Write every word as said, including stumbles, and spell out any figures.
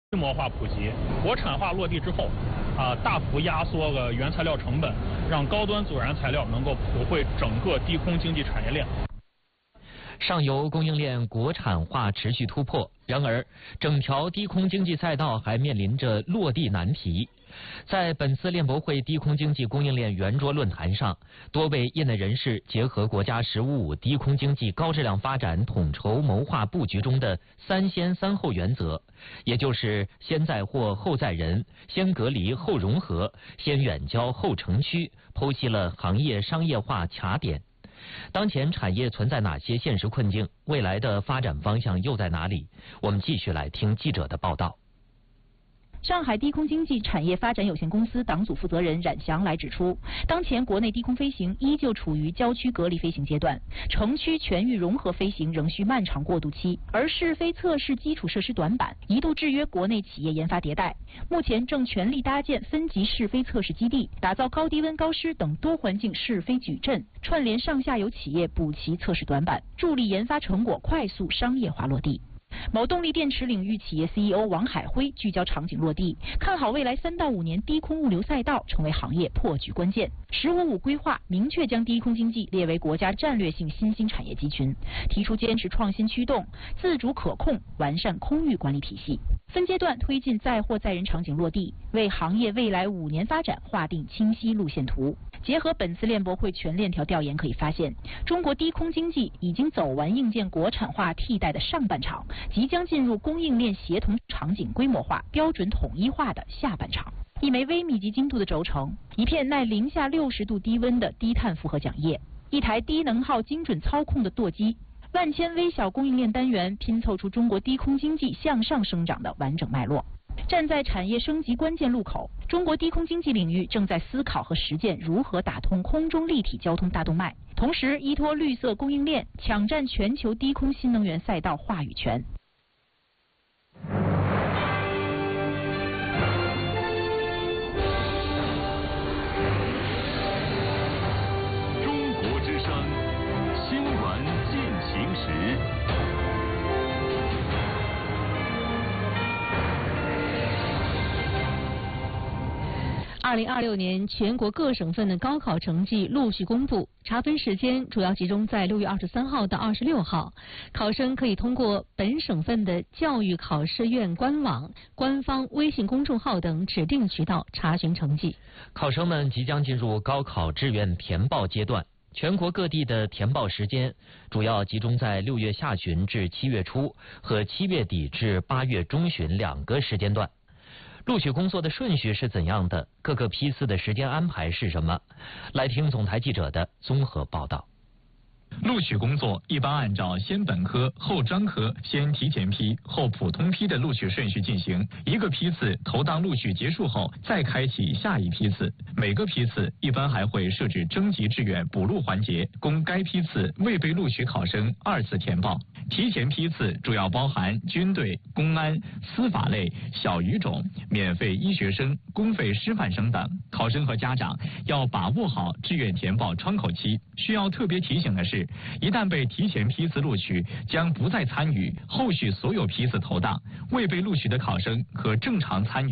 规模化普及，国产化落地之后，啊、呃，大幅压缩了原材料成本，让高端阻燃材料能够普惠整个低空经济产业链。 上游供应链国产化持续突破，然而整条低空经济赛道还面临着落地难题。在本次链博会低空经济供应链圆桌论坛上，多位业内人士结合国家“十五五”低空经济高质量发展统筹谋划布局中的“三先三后”原则，也就是先在货后在人、先隔离后融合、先远交后城区，剖析了行业商业化卡点。当前产业存在哪些现实困境？未来的发展方向又在哪里？我们继续来听记者的报道。 上海低空经济产业发展有限公司党组负责人冉祥来指出，当前国内低空飞行依旧处于郊区隔离飞行阶段，城区全域融合飞行仍需漫长过渡期，而试飞测试基础设施短板一度制约国内企业研发迭代。目前正全力搭建分级试飞测试基地，打造高低温、高湿等多环境试飞矩阵，串联上下游企业补齐测试短板，助力研发成果快速商业化落地。某动力电池领域企业 C E O 王海辉聚焦场景落地，看好未来三到五年低空物流赛道成为行业破局关键。十五五规划明确将低空经济列为国家战略性新兴产业集群，提出坚持创新驱动、自主可控，完善空域管理体系，分阶段推进载货载人场景落地，为行业未来五年发展划定清晰路线图。结合本次链博会全链条调研可以发现，中国低空经济已经走完硬件国产化替代的上半场，即将进入供应链协同场景规模化、标准统一化的下半场。一枚微米级精度的轴承，一片耐零下六十度低温的低碳复合桨叶，一台低能耗精准操控的舵机，万千微小供应链单元拼凑出中国低空经济向上生长的完整脉络。站在产业升级关键路口，中国低空经济领域正在思考和实践如何打通空中立体交通大动脉，同时依托绿色供应链，抢占全球低空新能源赛道话语权。 中国之声，新闻进行时。 二零二六年全国各省份的高考成绩陆续公布，查分时间主要集中在六月二十三号到二十六号。考生可以通过本省份的教育考试院官网、官方微信公众号等指定渠道查询成绩。 考生们即将进入高考志愿填报阶段，全国各地的填报时间主要集中在六月下旬至七月初和七月底至八月中旬两个时间段。录取工作的顺序是怎样的？各个批次的时间安排是什么？来听总台记者的综合报道。 录取工作一般按照先本科后专科、先提前批后普通批的录取顺序进行。一个批次投档录取结束后，再开启下一批次。每个批次一般还会设置征集志愿补录环节，供该批次未被录取考生二次填报。提前批次主要包含军队、公安、司法类、小语种、免费医学生、公费师范生等。考生和家长要把握好志愿填报窗口期。需要特别提醒的是，一旦被提前批次录取，将不再参与后续所有批次投档。未被录取的考生可正常参与